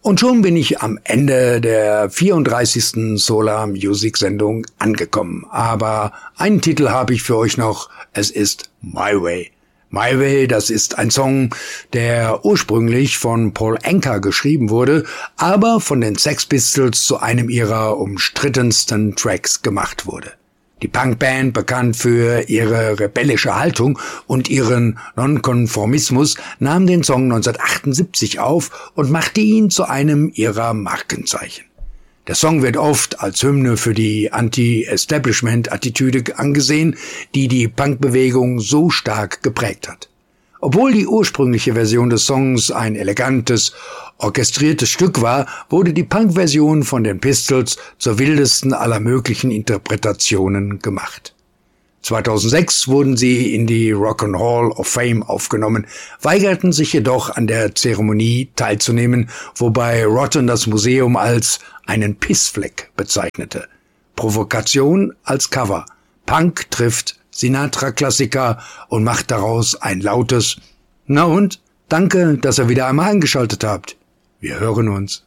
Und schon bin ich am Ende der 34. Solar Music Sendung angekommen. Aber einen Titel habe ich für euch noch. Es ist My Way. My Way, das ist ein Song, der ursprünglich von Paul Anka geschrieben wurde, aber von den Sex Pistols zu einem ihrer umstrittensten Tracks gemacht wurde. Die Punkband, bekannt für ihre rebellische Haltung und ihren Nonkonformismus, nahm den Song 1978 auf und machte ihn zu einem ihrer Markenzeichen. Der Song wird oft als Hymne für die Anti-Establishment-Attitüde angesehen, die die Punkbewegung so stark geprägt hat. Obwohl die ursprüngliche Version des Songs ein elegantes, orchestriertes Stück war, wurde die Punk-Version von den Pistols zur wildesten aller möglichen Interpretationen gemacht. 2006 wurden sie in die Rock and Hall of Fame aufgenommen, weigerten sich jedoch an der Zeremonie teilzunehmen, wobei Rotten das Museum als einen Pissfleck bezeichnete. Provokation als Cover. Punk trifft Sinatra-Klassiker und macht daraus ein lautes "Na und? Danke, dass ihr wieder einmal eingeschaltet habt. Wir hören uns."